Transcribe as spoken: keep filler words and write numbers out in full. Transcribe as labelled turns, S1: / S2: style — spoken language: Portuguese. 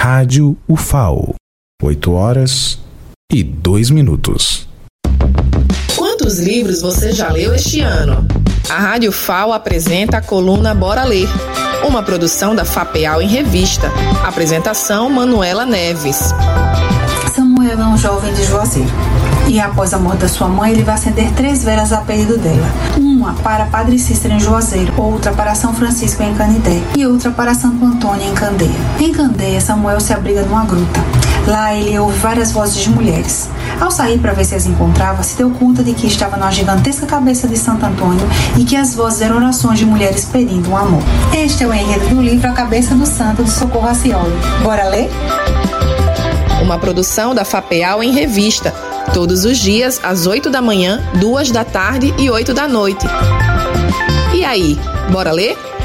S1: Rádio U F A O. oito horas e dois minutos.
S2: Quantos livros você já leu este ano? A Rádio F A O apresenta a coluna Bora Ler, uma produção da FAPEAL em revista. Apresentação Manuela Neves.
S3: Samuel é um jovem de Juazeiro. E após a morte da sua mãe, ele vai acender três velas a pedido dela. Uma para Padre Cícero em Juazeiro, outra para São Francisco em Canidé e outra para Santo Antônio em Candeia. Em Candeia, Samuel se abriga numa gruta. Lá ele ouve várias vozes de mulheres. Ao sair para ver se as encontrava, se deu conta de que estava numa gigantesca cabeça de Santo Antônio e que as vozes eram orações de mulheres pedindo um amor. Este é o enredo do livro A Cabeça do Santo, de Socorro Racioli. Bora ler?
S2: Uma produção da FAPEAL em revista. Todos os dias, às oito da manhã, duas da tarde e oito da noite. E aí, bora ler?